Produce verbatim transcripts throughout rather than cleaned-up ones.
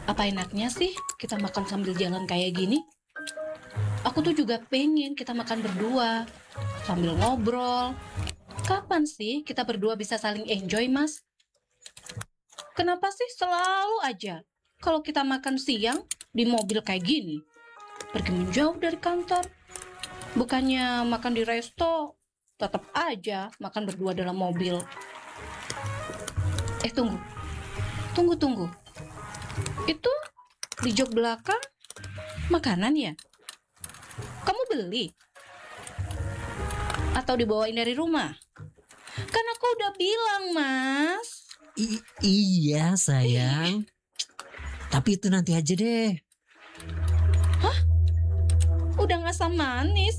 Apa enaknya sih kita makan sambil jalan kayak gini? Aku tuh juga pengen kita makan berdua, sambil ngobrol. Kapan sih kita berdua bisa saling enjoy, Mas? Kenapa sih selalu aja kalau kita makan siang di mobil kayak gini? Pergi menjauh dari kantor. Bukannya makan di resto, tetap aja makan berdua dalam mobil. Eh, tunggu. Tunggu, tunggu. Itu di jok belakang makanan ya? Kamu beli? Atau dibawain dari rumah? Kan aku udah bilang, Mas. I- iya sayang. Tapi itu nanti aja deh. Udah ngasam manis.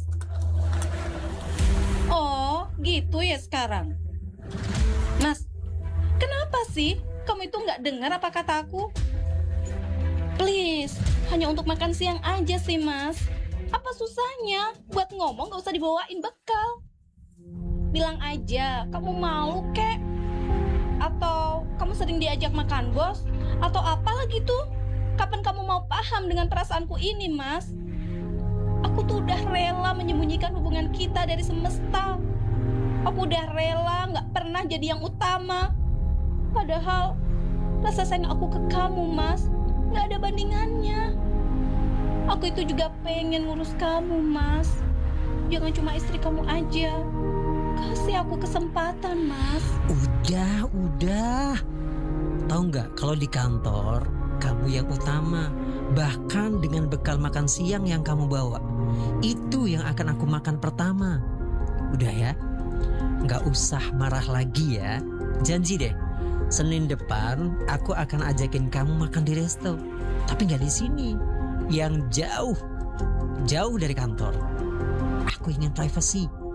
Oh, gitu ya sekarang. Mas, kenapa sih kamu itu nggak dengar apa kataku? Please, hanya untuk makan siang aja sih, Mas. Apa susahnya? Buat ngomong nggak usah dibawain bekal. Bilang aja, kamu malu kek? Atau kamu sering diajak makan bos? Atau apalah gitu? Kapan kamu mau paham dengan perasaanku ini, Mas? Aku tuh udah rela menyembunyikan hubungan kita dari semesta. Aku udah rela nggak pernah jadi yang utama. Padahal rasa sayang aku ke kamu, Mas, nggak ada bandingannya. Aku itu juga pengen ngurus kamu, Mas. Jangan cuma istri kamu aja. Kasih aku kesempatan, Mas. Udah, udah. Tahu nggak kalau di kantor kamu yang utama. Bahkan dengan bekal makan siang yang kamu bawa, itu yang akan aku makan pertama. Udah ya, nggak usah marah lagi ya. Janji deh, Senin depan aku akan ajakin kamu makan di resto. Tapi nggak di sini, yang jauh, jauh dari kantor. Aku ingin privacy.